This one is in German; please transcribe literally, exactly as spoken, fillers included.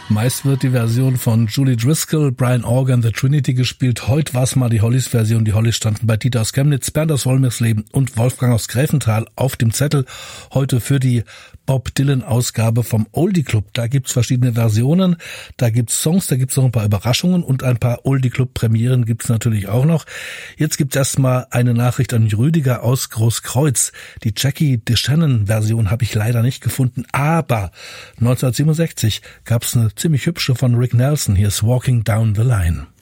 Meist wird die Version von Julie Driscoll, Brian Organ, The Trinity gespielt. Heute war es mal die Hollies-Version. Die Hollies standen bei Dieter aus Chemnitz, Bernd aus Wolmirsleben und Wolfgang aus Gräfenthal auf dem Zettel. Heute für die Bob Dylan-Ausgabe vom Oldie Club. Da gibt's verschiedene Versionen, da gibt's Songs, da gibt's noch ein paar Überraschungen und ein paar Oldie Club-Premieren gibt's natürlich auch noch. Jetzt gibt's erstmal eine Nachricht an Rüdiger aus Großkreuz. Die Jackie DeShannon-Version habe ich leider nicht gefunden, aber neunzehnhundertsiebenundsechzig gab's eine ziemlich hübsche von Rick Nelson. Hier ist Walking Down the Line.